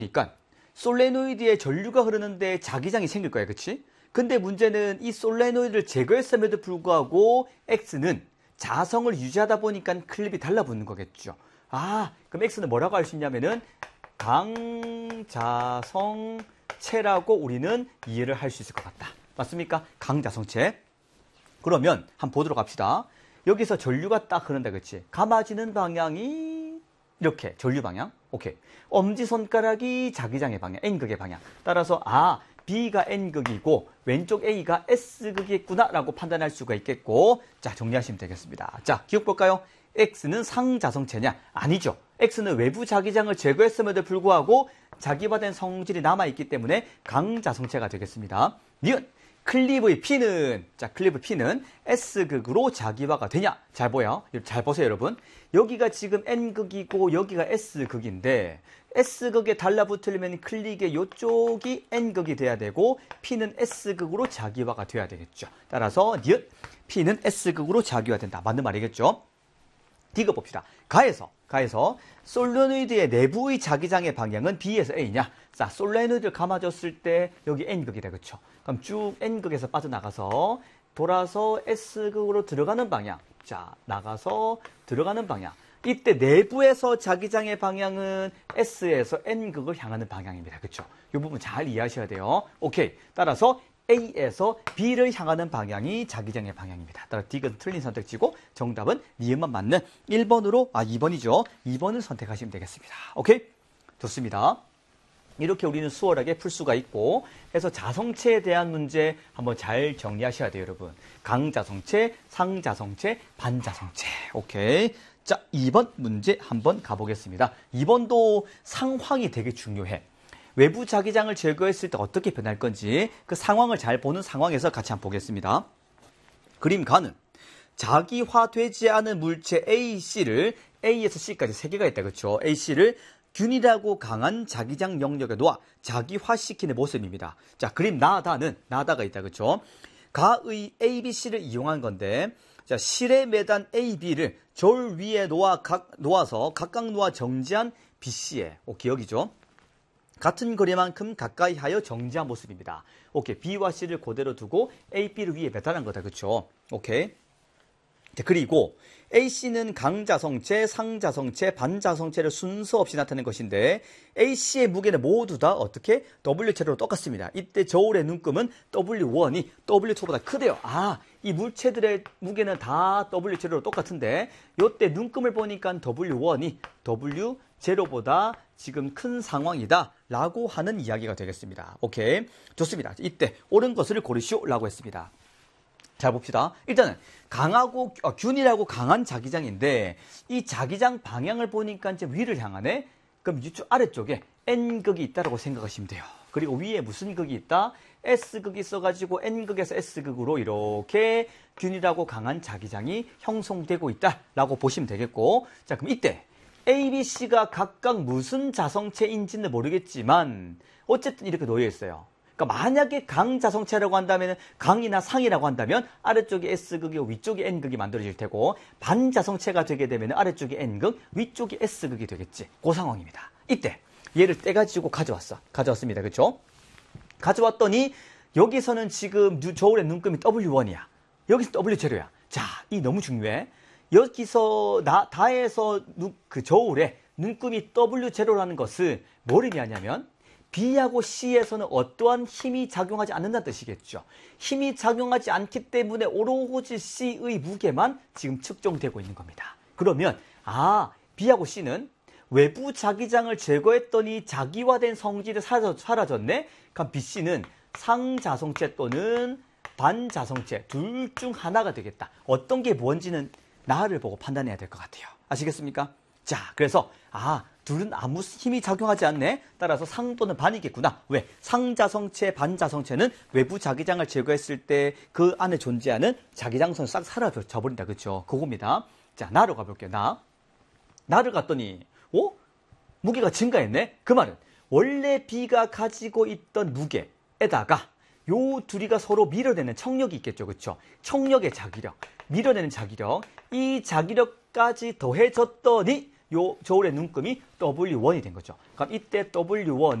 그러니까 솔레노이드에 전류가 흐르는데 자기장이 생길 거야, 그치? 근데 문제는 이 솔레노이드를 제거했음에도 불구하고 X는 자성을 유지하다 보니까 클립이 달라붙는 거겠죠. 아, 그럼 X는 뭐라고 할 수 있냐면은 강자성체라고 우리는 이해를 할 수 있을 것 같다. 맞습니까? 강자성체. 그러면 한번 보도록 합시다. 여기서 전류가 딱 흐른다, 그치? 감아지는 방향이 이렇게 전류 방향. 오케이. 엄지손가락이 자기장의 방향, N극의 방향. 따라서 B가 N극이고 왼쪽 A가 S극이겠구나 라고 판단할 수가 있겠고, 자, 정리하시면 되겠습니다. 자, 기억 볼까요? X는 상자성체냐? 아니죠. X는 외부 자기장을 제거했음에도 불구하고 자기화된 성질이 남아있기 때문에 강자성체가 되겠습니다. 니은 클립의 P는, 자, 클립의 P는 S극으로 자기화가 되냐? 잘 보여. 잘 보세요, 여러분. 여기가 지금 N극이고 여기가 S극인데 S극에 달라붙으려면 클릭의 이쪽이 N극이 돼야 되고 P는 S극으로 자기화가 돼야 되겠죠. 따라서 니은 P는 S극으로 자기화된다. 맞는 말이겠죠? D급 봅시다. 가에서 솔레노이드의 내부의 자기장의 방향은 B에서 A냐? 자, 솔레노이드를 감아줬을 때 여기 N극이다, 그렇죠? 그럼 쭉 N극에서 빠져나가서 돌아서 S극으로 들어가는 방향. 자, 나가서 들어가는 방향. 이때 내부에서 자기장의 방향은 S에서 N극을 향하는 방향입니다. 그렇죠? 이 부분 잘 이해하셔야 돼요. 오케이. 따라서 A에서 B를 향하는 방향이 자기장의 방향입니다. 따라 D가 틀린 선택지고 정답은 니은만 맞는 1번으로 2번이죠. 2번을 선택하시면 되겠습니다. 오케이? 좋습니다. 이렇게 우리는 수월하게 풀 수가 있고 해서 자성체에 대한 문제 한번 잘 정리하셔야 돼요, 여러분. 강자성체, 상자성체, 반자성체. 오케이. 자, 2번 문제 한번 가보겠습니다. 2번도 상황이 되게 중요해. 외부 자기장을 제거했을 때 어떻게 변할 건지 그 상황을 잘 보는 상황에서 같이 한번 보겠습니다. 그림 가는 자기화되지 않은 물체 AC를 A에서 C까지 3개가 있다, 그렇죠? AC를 균일하고 강한 자기장 영역에 놓아 자기화시키는 모습입니다. 자, 그림 나다가 있다, 그렇죠? 가의 ABC를 이용한 건데, 자, 실에 매단 AB를 저울 위에 놓아서 각각 놓아 정지한 BC에, 오케이, 여기죠? 같은 거리만큼 가까이 하여 정지한 모습입니다. 오케이, B와 C를 그대로 두고 A, B를 위에 매달은 거다, 그렇죠? 오케이. 자, 그리고 AC는 강자성체, 상자성체, 반자성체를 순서 없이 나타낸 것인데 AC의 무게는 모두 다 어떻게? W체로 똑같습니다. 이때 저울의 눈금은 W1이 W2보다 크대요. 이 물체들의 무게는 다 W체로 똑같은데 이때 눈금을 보니까 W1이 W0보다 지금 큰 상황이다 라고 하는 이야기가 되겠습니다. 오케이, 좋습니다. 이때 옳은 것을 고르시오 라고 했습니다. 잘 봅시다. 일단은 균일하고 강한 자기장인데 이 자기장 방향을 보니까 이제 위를 향하네. 그럼 이쪽 아래쪽에 N극이 있다라고 생각하시면 돼요. 그리고 위에 무슨 극이 있다? S극이 있어가지고 N극에서 S극으로 이렇게 균일하고 강한 자기장이 형성되고 있다라고 보시면 되겠고, 자, 그럼 이때 A, B, C가 각각 무슨 자성체인지는 모르겠지만 어쨌든 이렇게 놓여 있어요. 그러니까 만약에 강자성체라고 한다면 강이나 상이라고 한다면 아래쪽이 S극이고 위쪽이 N극이 만들어질 테고 반자성체가 되게 되면 아래쪽이 N극, 위쪽이 S극이 되겠지. 그 상황입니다. 이때 얘를 떼가지고 가져왔습니다. 그렇죠? 가져왔더니 여기서는 지금 저울의 눈금이 W1이야. 여기서 W0야. 자, 이 너무 중요해. 여기서 다에서 그 저울에 눈금이 W0라는 것을 뭘 의미하냐면 B하고 C에서는 어떠한 힘이 작용하지 않는다는 뜻이겠죠. 힘이 작용하지 않기 때문에 오로지 C의 무게만 지금 측정되고 있는 겁니다. 그러면 B하고 C는 외부 자기장을 제거했더니 자기화된 성질이 사라졌네? 그럼 BC는 상자성체 또는 반자성체 둘 중 하나가 되겠다. 어떤 게 뭔지는 나를 보고 판단해야 될 것 같아요. 아시겠습니까? 자, 그래서 둘은 아무 힘이 작용하지 않네. 따라서 상 또는 반이겠구나. 왜? 상자성체, 반자성체는 외부 자기장을 제거했을 때 그 안에 존재하는 자기장선 싹 사라져버린다. 그렇죠? 그겁니다. 자, 나로 가볼게요. 나를 갔더니 무게가 증가했네. 그 말은 원래 B가 가지고 있던 무게에다가 요 둘이가 서로 밀어내는 청력이 있겠죠. 그렇죠? 청력의 자기력, 밀어내는 자기력, 이 자기력까지 더해졌더니 요 저울의 눈금이 W1이 된 거죠. 그럼 이때 W1은